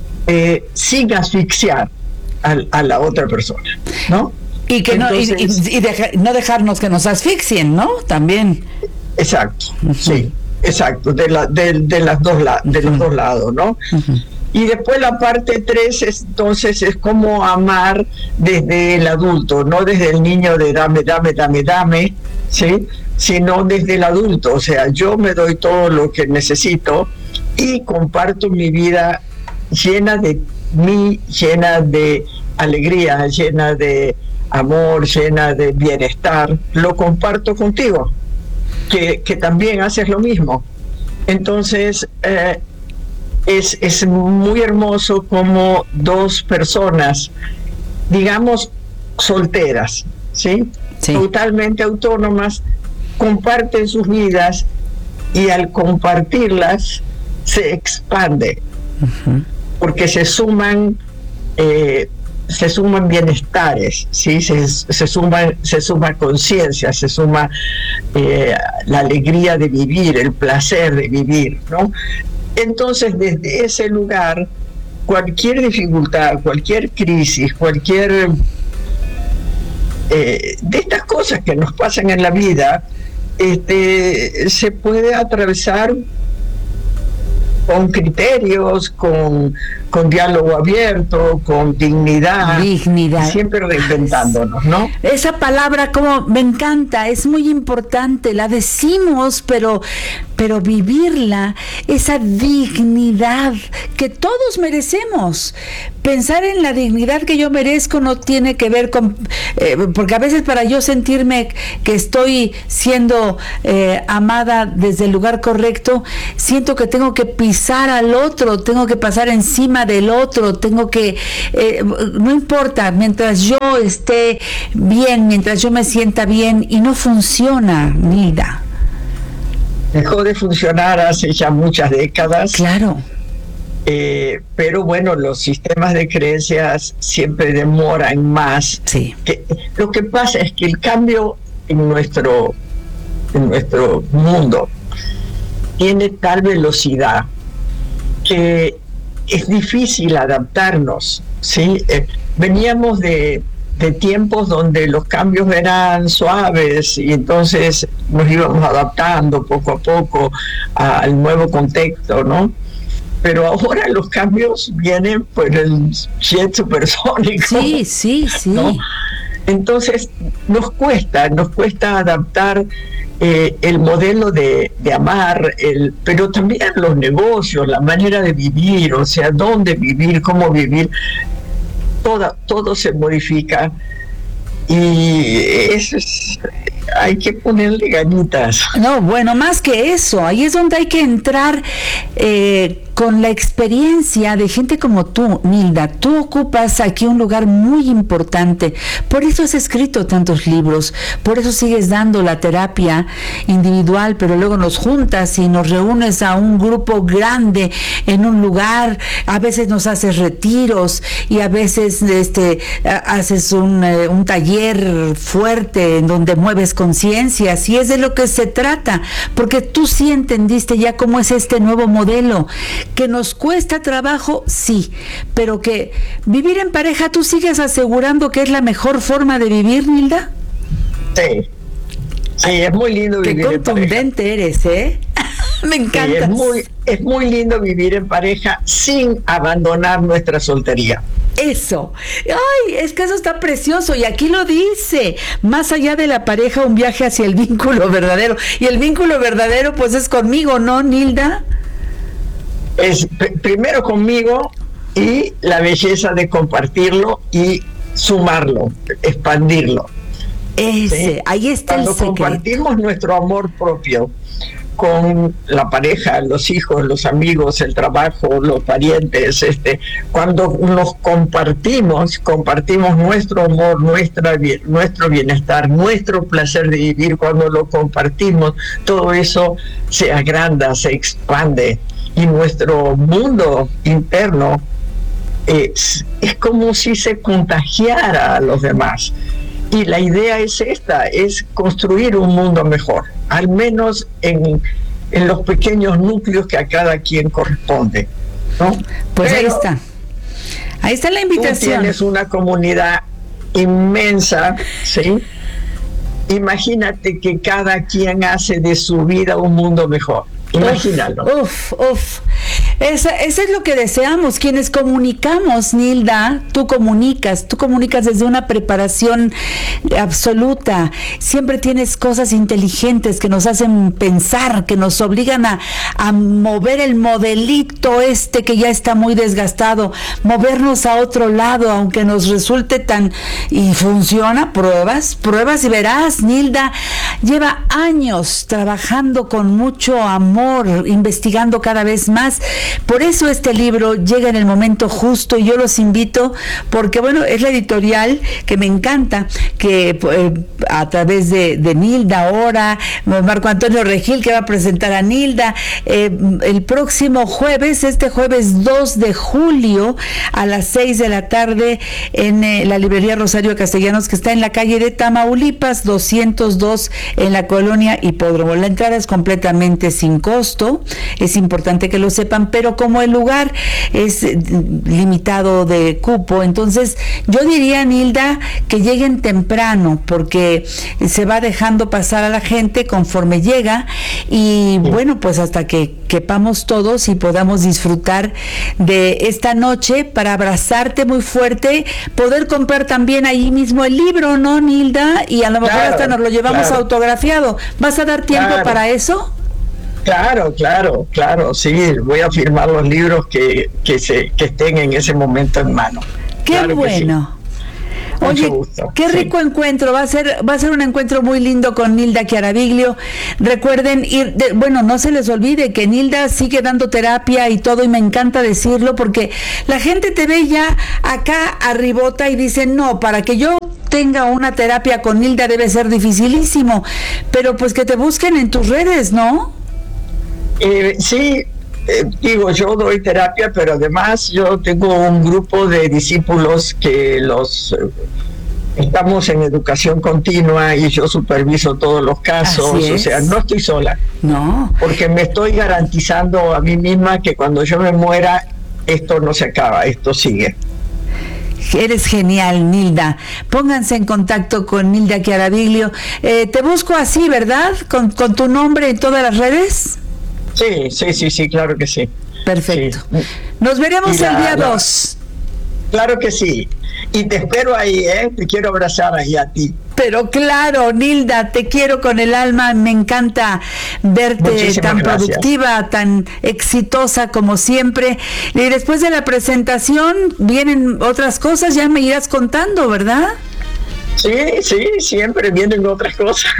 eh, sin asfixiar a, a la otra persona, ¿no? Y que Entonces, no, y, y, y deja, no dejarnos que nos asfixien, ¿no? También. Exacto, uh-huh. sí, exacto, de, la, de, de, las dos la, de los uh-huh. dos lados, ¿no? Uh-huh. Y después la parte tres, entonces, es cómo amar desde el adulto, no desde el niño de dame, dame, dame, dame, ¿sí? Sino desde el adulto, o sea, yo me doy todo lo que necesito y comparto mi vida llena de mí, llena de alegría, llena de amor, llena de bienestar, lo comparto contigo, que, que también haces lo mismo. Entonces, eh, Es, es muy hermoso como dos personas, digamos, solteras, ¿sí? Sí. Totalmente autónomas, comparten sus vidas y al compartirlas se expande, uh-huh. porque se suman eh, se suman bienestares, ¿sí? se, se suma se suma conciencia, se suma eh, la alegría de vivir, el placer de vivir, ¿no? Entonces, desde ese lugar, cualquier dificultad, cualquier crisis, cualquier eh, de estas cosas que nos pasan en la vida, este, se puede atravesar con criterios, con, con diálogo abierto, con dignidad, dignidad, siempre reinventándonos, ¿no? Esa palabra como me encanta, es muy importante, la decimos, pero, pero vivirla, esa dignidad que todos merecemos. Pensar en la dignidad que yo merezco no tiene que ver con, eh, porque a veces para yo sentirme que estoy siendo eh, amada desde el lugar correcto, siento que tengo que pisar al otro, tengo que pasar encima del otro, tengo que, eh, no importa, mientras yo esté bien, mientras yo me sienta bien, y no funciona, Nilda. Dejó de funcionar hace ya muchas décadas. Claro. Eh, pero bueno, los sistemas de creencias siempre demoran más. Sí. Que, lo que pasa es que el cambio en nuestro, en nuestro mundo tiene tal velocidad que es difícil adaptarnos, ¿sí? Eh, veníamos de, de tiempos donde los cambios eran suaves y entonces nos íbamos adaptando poco a poco al nuevo contexto, ¿no? Pero ahora los cambios vienen por el jet supersónico. Sí, sí, sí. ¿No? Entonces nos cuesta, nos cuesta adaptar eh, el modelo de, de amar, el, pero también los negocios, la manera de vivir, o sea, dónde vivir, cómo vivir, toda, todo se modifica y eso es, hay que ponerle ganitas. No, bueno, más que eso, ahí es donde hay que entrar eh, con la experiencia de gente como tú, Nilda. Tú ocupas aquí un lugar muy importante, por eso has escrito tantos libros, por eso sigues dando la terapia individual, pero luego nos juntas y nos reúnes a un grupo grande en un lugar, a veces nos haces retiros y a veces este haces un, eh, un taller fuerte en donde mueves conciencias, y es de lo que se trata, porque tú sí entendiste ya cómo es este nuevo modelo, que nos cuesta trabajo, sí, pero que vivir en pareja, ¿tú sigues asegurando que es la mejor forma de vivir, Nilda? Sí, sí, es muy lindo vivir en pareja. Qué contundente eres, ¿eh? Me encanta. Sí, es muy, es muy lindo vivir en pareja sin abandonar nuestra soltería. Eso, ay, es que eso está precioso, y aquí lo dice, más allá de la pareja, un viaje hacia el vínculo verdadero, y el vínculo verdadero pues es conmigo, ¿no, Nilda? Es pr- primero conmigo, y la belleza de compartirlo y sumarlo, expandirlo. Ese, ¿sí? Ahí está Cuando el secreto. Compartimos nuestro amor propio con la pareja, los hijos, los amigos, el trabajo, los parientes, este, cuando nos compartimos, compartimos nuestro amor, nuestra, nuestro bienestar, nuestro placer de vivir, cuando lo compartimos, todo eso se agranda, se expande, y nuestro mundo interno es, es como si se contagiara a los demás. Y la idea es esta, es construir un mundo mejor, al menos en, en los pequeños núcleos que a cada quien corresponde, ¿no? Pues Pero ahí está. Ahí está la invitación. Tú tienes una comunidad inmensa, ¿sí? Imagínate que cada quien hace de su vida un mundo mejor. Imagínalo. Uf, uf. Eso, eso es lo que deseamos, quienes comunicamos, Nilda. Tú comunicas, tú comunicas desde una preparación absoluta. Siempre tienes cosas inteligentes que nos hacen pensar, que nos obligan a, a mover el modelito este que ya está muy desgastado, movernos a otro lado, aunque nos resulte tan... Y funciona, pruebas, pruebas y verás. Nilda lleva años trabajando con mucho amor, investigando cada vez más. Por eso este libro llega en el momento justo, y yo los invito, porque bueno, es la editorial que me encanta, que eh, a través de, de Nilda ahora, Marco Antonio Regil, que va a presentar a Nilda eh, el próximo jueves, este jueves dos de julio a las seis de la tarde en eh, la librería Rosario Castellanos, que está en la calle de Tamaulipas doscientos dos en la colonia Hipódromo. La entrada es completamente sin costo, es importante que lo sepan, pero como el lugar es limitado de cupo, entonces yo diría, Nilda, que lleguen temprano, porque se va dejando pasar a la gente conforme llega, y bueno, pues hasta que quepamos todos y podamos disfrutar de esta noche para abrazarte muy fuerte, poder comprar también ahí mismo el libro, ¿no, Nilda? Y a lo mejor claro, hasta nos lo llevamos claro. autografiado. ¿Vas a dar tiempo Claro. para eso? Claro, claro, claro, sí, voy a firmar los libros que, que, se, que estén en ese momento en mano. Qué Claro que bueno. sí. Oye, Mucho gusto, qué sí. rico encuentro, va a ser va a ser un encuentro muy lindo con Nilda Chiaraviglio. Recuerden ir, de, bueno, no se les olvide que Nilda sigue dando terapia y todo, y me encanta decirlo, porque la gente te ve ya acá arribota y dice, no, para que yo tenga una terapia con Nilda debe ser dificilísimo, pero pues que te busquen en tus redes, ¿no? Eh, sí, eh, digo, yo doy terapia, pero además yo tengo un grupo de discípulos que los Estamos en educación continua y yo superviso todos los casos, o sea, no estoy sola. No. Porque me estoy garantizando a mí misma que cuando yo me muera, esto no se acaba, esto sigue. Eres genial, Nilda. Pónganse en contacto con Nilda Chiaraviglio. Eh, te busco así, ¿verdad? ¿Con, con tu nombre en todas las redes? Sí, sí, sí, sí, claro que sí. Perfecto. Sí. Nos veremos la, el día la, dos. Claro que sí. Y te espero ahí, ¿eh? Te quiero abrazar ahí a ti. Pero claro, Nilda, te quiero con el alma, me encanta verte Muchísimas tan gracias. productiva, tan exitosa como siempre. Y después de la presentación vienen otras cosas, ya me irás contando, ¿verdad? Sí, sí, siempre vienen otras cosas.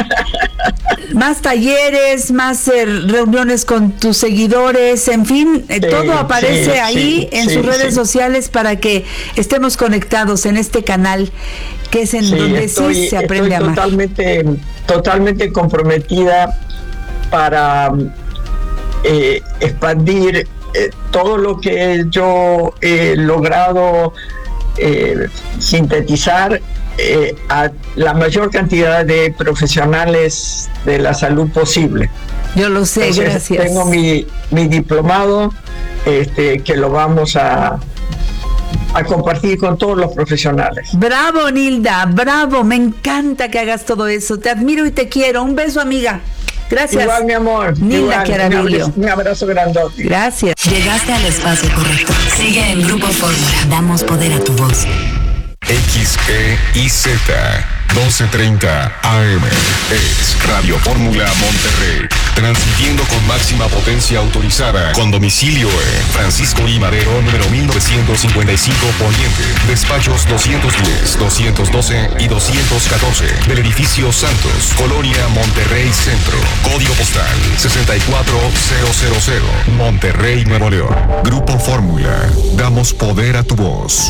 Más talleres, más eh, reuniones con tus seguidores, en fin, eh, Sí, todo aparece sí, ahí sí, en sí, sus redes sí. sociales para que estemos conectados en este canal, que es en Sí, donde estoy, sí se aprende a estoy amar. totalmente, totalmente comprometida para eh, expandir eh, todo lo que yo he logrado eh, sintetizar eh, a la mayor cantidad de profesionales de la salud posible. Yo lo sé, Entonces, gracias. Tengo mi, mi diplomado este, que lo vamos a, a compartir con todos los profesionales. Bravo, Nilda, bravo, me encanta que hagas todo eso, te admiro y te quiero. Un beso, amiga. Gracias. Igual, mi amor. Nilda Igual, Chiaraviglio. un abrazo, un abrazo grandote. Gracias. Llegaste al espacio correcto. Sigue en Grupo Fórmula. Damos poder a tu voz. X E I Z doce treinta A M es Radio Fórmula Monterrey, transmitiendo con máxima potencia autorizada, con domicilio en Francisco I. Madero, número mil novecientos cincuenta y cinco Poniente, despachos doscientos diez, doscientos doce y doscientos catorce, del edificio Santos, Colonia Monterrey Centro, código postal sesenta y cuatro mil, Monterrey, Nuevo León. Grupo Fórmula, damos poder a tu voz.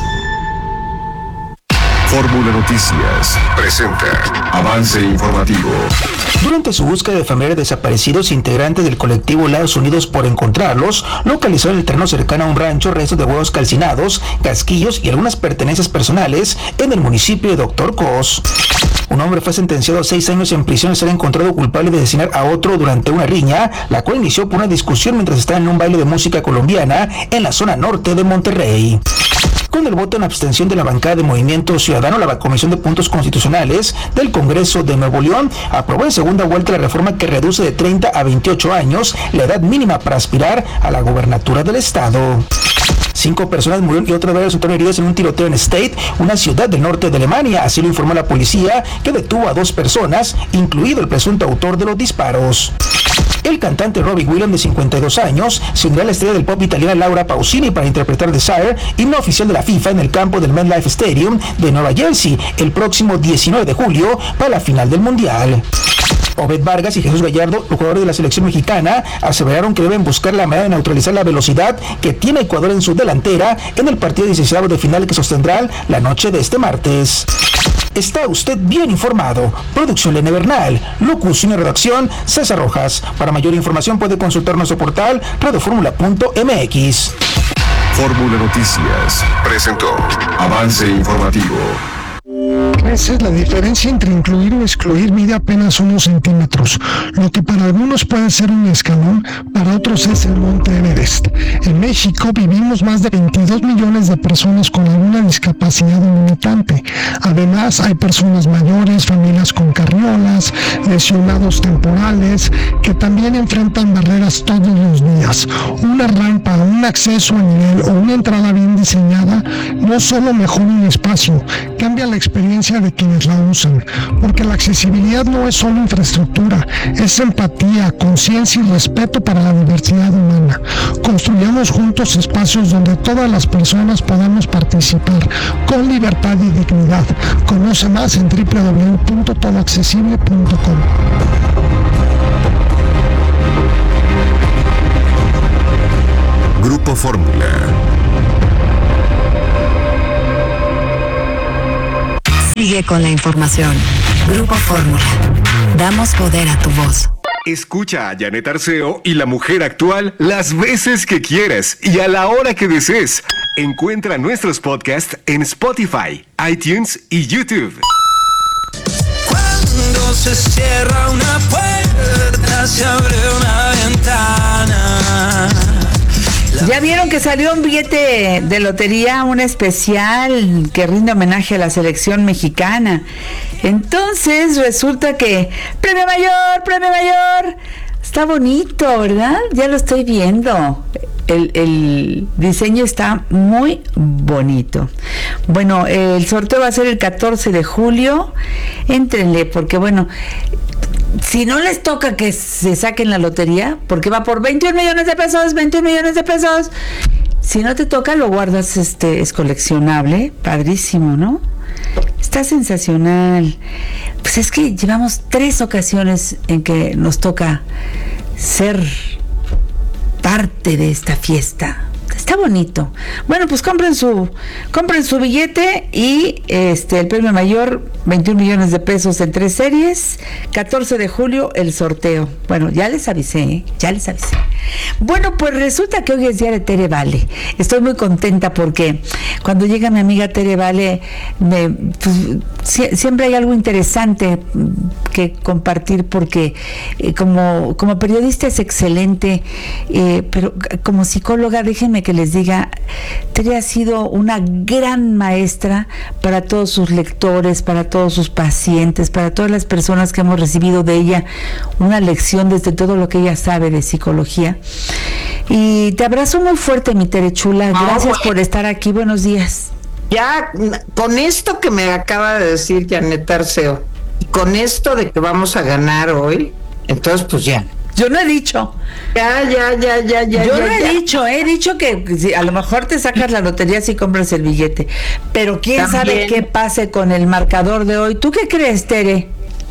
Fórmula Noticias presenta avance informativo. Durante su búsqueda de familiares desaparecidos, integrantes del colectivo Lados Unidos por Encontrarlos localizaron en el terreno cercano a un rancho restos de huevos calcinados, casquillos y algunas pertenencias personales en el municipio de Doctor Cos. Un hombre fue sentenciado a seis años en prisión al ser encontrado culpable de asesinar a otro durante una riña, la cual inició por una discusión mientras estaba en un baile de música colombiana en la zona norte de Monterrey. Con el voto en abstención de la bancada de Movimiento Ciudadano, la Comisión de Puntos Constitucionales del Congreso de Nuevo León aprobó en segunda vuelta la reforma que reduce de treinta a veintiocho años la edad mínima para aspirar a la gobernatura del estado. Cinco personas murieron y otras varias resultaron heridas en un tiroteo en Stade, una ciudad del norte de Alemania. Así lo informó la policía, que detuvo a dos personas, incluido el presunto autor de los disparos. El cantante Robbie Williams, de cincuenta y dos años, se unió a la estrella del pop italiana Laura Pausini para interpretar Desire, himno oficial de la FIFA, en el campo del MetLife Stadium de Nueva Jersey el próximo diecinueve de julio para la final del Mundial. Obed Vargas y Jesús Gallardo, los jugadores de la selección mexicana, aseveraron que deben buscar la manera de neutralizar la velocidad que tiene Ecuador en su delantera en el partido dieciséis de final que sostendrán la noche de este martes. Está usted bien informado. Producción Lene Bernal, locución y redacción César Rojas. Para mayor información puede consultar nuestro portal radioformula punto m x. Fórmula Noticias presentó avance informativo. Esa es la diferencia entre incluir o excluir mide apenas unos centímetros. Lo que para algunos puede ser un escalón, para otros es el Monte Everest. En México vivimos más de veintidós millones de personas con alguna discapacidad limitante. Además, hay personas mayores, familias con carriolas, lesionados temporales, que también enfrentan barreras todos los días. Una rampa, un acceso a nivel o una entrada bien diseñada no solo mejora un espacio, cambia la experiencia de quienes la usan, porque la accesibilidad no es solo infraestructura, es empatía, conciencia y respeto para la diversidad humana. Construyamos juntos espacios donde todas las personas podamos participar con libertad y dignidad. Conoce más en doble u doble u doble u punto todo accesible punto com. Grupo Fórmula. Sigue con la información. Grupo Fórmula. Damos poder a tu voz. Escucha a Janet Arceo y La Mujer Actual las veces que quieras y a la hora que desees. Encuentra nuestros podcasts en Spotify, iTunes y YouTube. Cuando se cierra una puerta, se abre una ventana. ¿Ya vieron que salió un billete de lotería, un especial que rinde homenaje a la selección mexicana? Entonces resulta que premio mayor, premio mayor, está bonito, ¿verdad? Ya lo estoy viendo. El, el diseño está muy bonito. Bueno, el sorteo va a ser el catorce de julio. Éntrenle, porque bueno, si no les toca que se saquen la lotería, porque va por veintiún millones de pesos, veintiún millones de pesos. Si no te toca, lo guardas, este, es coleccionable, padrísimo, ¿no? Está sensacional. Pues es que llevamos tres ocasiones en que nos toca ser parte de esta fiesta. Está bonito. Bueno, pues compren su compren su billete y este el premio mayor, veintiún millones de pesos en tres series. catorce de julio el sorteo. Bueno, ya les avisé, ¿eh? ya les avisé. Bueno, pues resulta que hoy es día de Tere Vale. Estoy muy contenta porque cuando llega mi amiga Tere Vale, me, pues, si, siempre hay algo interesante que compartir porque eh, como, como periodista es excelente, eh, pero como psicóloga, déjenme que les diga, Tere ha sido una gran maestra para todos sus lectores, para todos sus pacientes, para todas las personas que hemos recibido de ella una lección desde todo lo que ella sabe de psicología. Y te abrazo muy fuerte, mi Tere chula. Gracias no, por estar aquí. Buenos días. Ya, con esto que me acaba de decir Janet Arceo, y con esto de que vamos a ganar hoy, entonces pues ya. Yo no he dicho. Ya, ya, ya, ya, ya. Yo ya, no he ya. dicho, he dicho que si, a lo mejor te sacas la lotería si compras el billete. Pero quién También. sabe qué pase con el marcador de hoy. ¿Tú qué crees, Tere?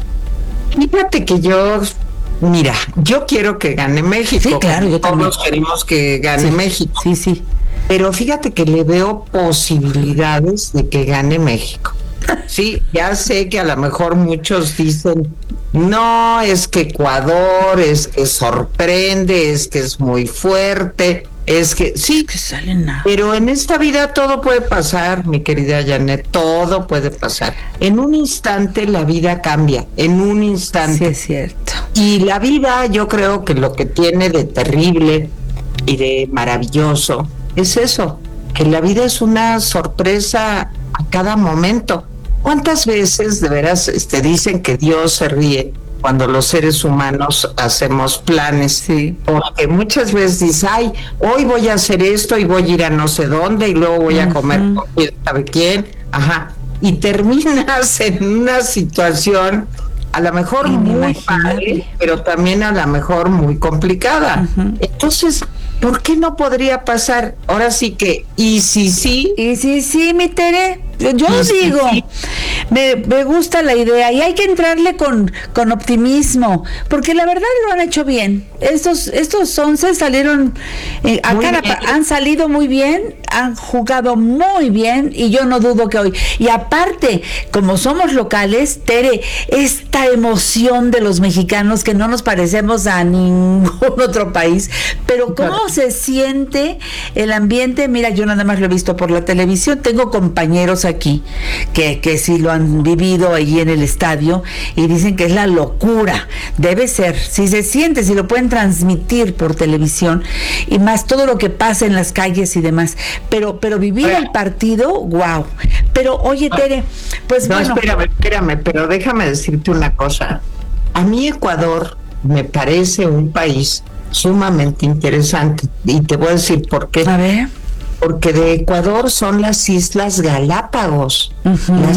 Fíjate que yo, mira, yo quiero que gane México. Sí, claro, yo también. Todos queremos que gane sí, México. Sí, sí. Pero fíjate que le veo posibilidades de que gane México. Sí, ya sé que a lo mejor muchos dicen, no, es que Ecuador, es que sorprende, es que es muy fuerte, es que sí, que sale nada. Pero en esta vida todo puede pasar, mi querida Janet, todo puede pasar. En un instante la vida cambia, en un instante. Sí, es cierto. Y la vida, yo creo que lo que tiene de terrible y de maravilloso es eso, que la vida es una sorpresa a cada momento. ¿Cuántas veces de veras este, dicen que Dios se ríe cuando los seres humanos hacemos planes? Sí. Porque muchas veces dices, ay, hoy voy a hacer esto y voy a ir a no sé dónde y luego voy a comer uh-huh. con quién sabe quién, ajá, y terminas en una situación a lo mejor muy padre, pero también a lo mejor muy complicada. Uh-huh. Entonces, ¿por qué no podría pasar? Ahora sí que, y si sí. Y si sí, mi Tere. Yo digo, sí. me, me gusta la idea y hay que entrarle con, con optimismo, porque la verdad lo han hecho bien. Estos estos once salieron, eh, a cada, han salido muy bien, han jugado muy bien y yo no dudo que hoy. Y aparte, como somos locales, Tere, esta emoción de los mexicanos que no nos parecemos a ningún otro país, pero cómo se siente el ambiente. Mira, yo nada más lo he visto por la televisión, tengo compañeros aquí que, que sí lo han vivido allí en el estadio y dicen que es la locura, debe ser, si se siente, si lo pueden transmitir por televisión y más todo lo que pasa en las calles y demás, pero pero vivir el partido, wow. Pero oye, Tere, pues no, bueno, espérame, espérame, pero déjame decirte una cosa. A mí Ecuador me parece un país sumamente interesante y te voy a decir por qué. A ver. Porque de Ecuador son las Islas Galápagos. Uh-huh. Las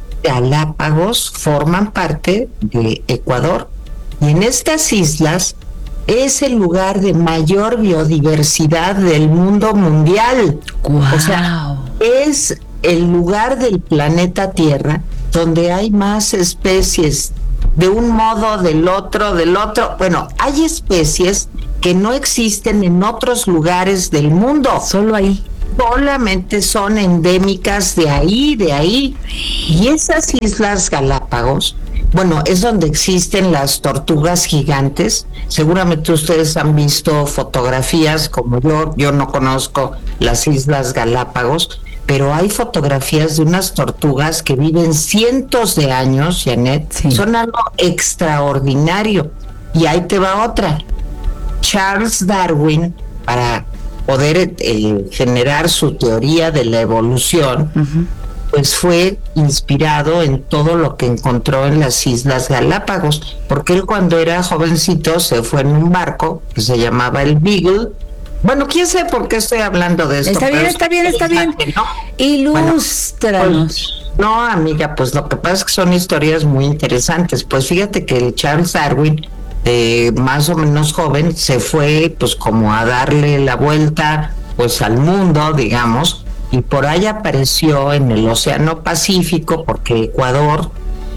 Galápagos forman parte de Ecuador. Y en estas islas es el lugar de mayor biodiversidad del mundo mundial. Wow. O sea, es el lugar del planeta Tierra donde hay más especies de un modo, del otro, del otro. Bueno, hay especies que no existen en otros lugares del mundo. Solo ahí. Solamente son endémicas de ahí, de ahí. Y esas Islas Galápagos bueno, es donde existen las tortugas gigantes. Seguramente ustedes han visto fotografías como yo, yo no conozco las Islas Galápagos, pero hay fotografías de unas tortugas que viven cientos de años, Janet, sí. Son algo extraordinario. Y ahí te va otra. Charles Darwin, para poder eh, generar su teoría de la evolución, uh-huh. pues fue inspirado en todo lo que encontró en las Islas Galápagos, porque él cuando era jovencito se fue en un barco que se llamaba el Beagle. Bueno, quién sabe por qué estoy hablando de esto. Está bien, está bien, está bien. ¿No? Ilústranos. Bueno, pues, no, amiga, pues lo que pasa es que son historias muy interesantes. Pues fíjate que el Charles Darwin, eh, más o menos joven, se fue pues como a darle la vuelta pues al mundo, digamos, y por ahí apareció en el Océano Pacífico, porque Ecuador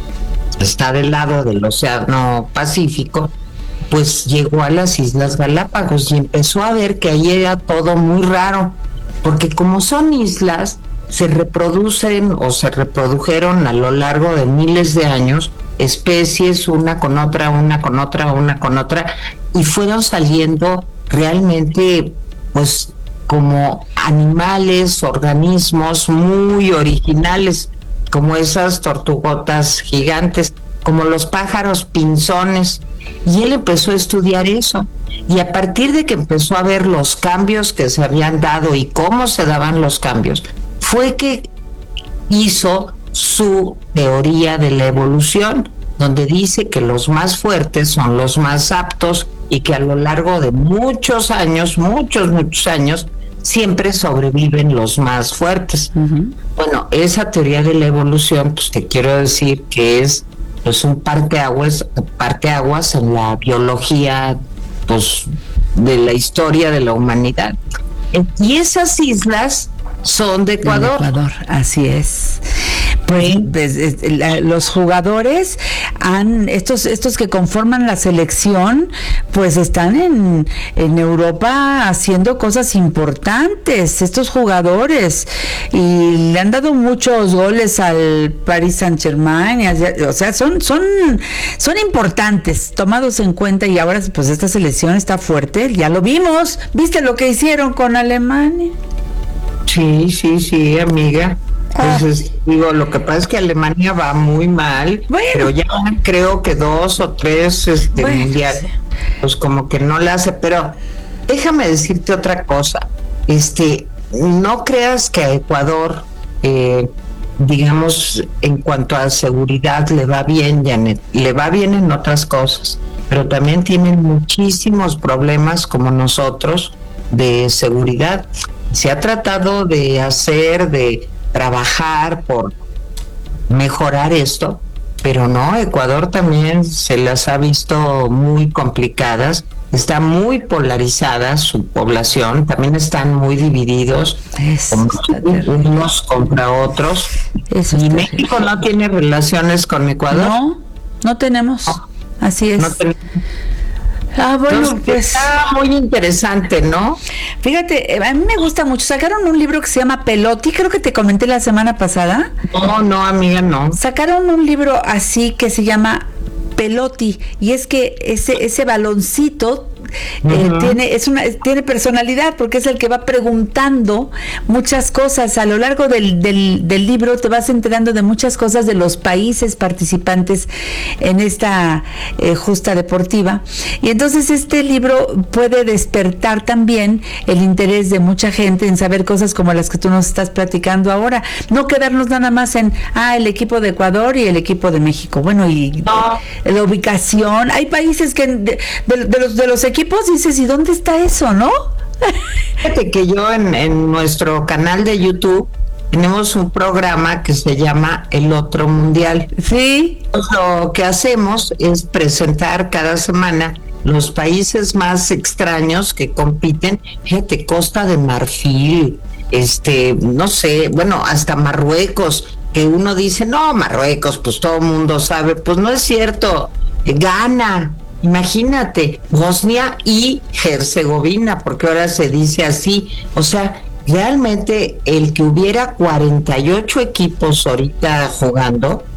está del lado del Océano Pacífico, pues llegó a las Islas Galápagos y empezó a ver que ahí era todo muy raro, porque como son islas, se reproducen o se reprodujeron a lo largo de miles de años especies una con otra, una con otra, una con otra, y fueron saliendo realmente pues como animales, organismos muy originales, como esas tortugotas gigantes, como los pájaros pinzones. Y él empezó a estudiar eso, y a partir de que empezó a ver los cambios que se habían dado y cómo se daban los cambios, fue que hizo su teoría de la evolución, donde dice que los más fuertes son los más aptos y que a lo largo de muchos años, muchos, muchos años, siempre sobreviven los más fuertes. Uh-huh. Bueno, esa teoría de la evolución, pues te quiero decir que es pues un parteaguas, parteaguas en la biología pues de la historia de la humanidad. Y esas islas son de Ecuador. De Ecuador, así es. Pues, pues los jugadores han, estos, estos que conforman la selección, pues están en, en Europa haciendo cosas importantes, estos jugadores, y le han dado muchos goles al Paris Saint-Germain, o sea, son, son, son importantes, tomados en cuenta, y ahora pues esta selección está fuerte, ya lo vimos, ¿viste lo que hicieron con Alemania? Sí, sí, sí, amiga. Entonces, digo, lo que pasa es que Alemania va muy mal, bueno. pero ya creo que dos o tres este, bueno, mundiales, sí. pues como que no la hace, pero déjame decirte otra cosa, este, no creas que a Ecuador, eh, digamos, en cuanto a seguridad le va bien, Janet, le va bien en otras cosas, pero también tienen muchísimos problemas como nosotros de seguridad. Se ha tratado de hacer, de trabajar por mejorar esto, pero no, Ecuador también se las ha visto muy complicadas, está muy polarizada su población, también están muy divididos, Eso unos contra otros. Eso ¿Y México no tiene relaciones con Ecuador? No, no tenemos, no. Así es. No ten- Ah, bueno, Entonces, pues está muy interesante, ¿no? Fíjate, a mí me gusta mucho. Sacaron un libro que se llama Pelotti, creo que te comenté la semana pasada. No, no, amiga, no. Sacaron un libro así que se llama Pelotti, y es que ese ese baloncito Uh-huh. eh, tiene es una tiene personalidad, porque es el que va preguntando muchas cosas a lo largo del, del, del libro. Te vas enterando de muchas cosas de los países participantes en esta eh, justa deportiva, y entonces este libro puede despertar también el interés de mucha gente en saber cosas como las que tú nos estás platicando ahora, no quedarnos nada más en ah el equipo de Ecuador y el equipo de México. Bueno, y no. la ubicación, hay países que de, de, de los de los equipos dices, ¿y dónde está eso, no? Fíjate que yo en, en nuestro canal de YouTube tenemos un programa que se llama El Otro Mundial. Sí. Lo que hacemos es presentar cada semana los países más extraños que compiten. Fíjate, Costa de Marfil, este, no sé, bueno, hasta Marruecos, que uno dice, no, Marruecos, pues todo el mundo sabe, pues no es cierto. Ghana, imagínate, Bosnia y Herzegovina, porque ahora se dice así. O sea, realmente el que hubiera cuarenta y ocho equipos ahorita jugando,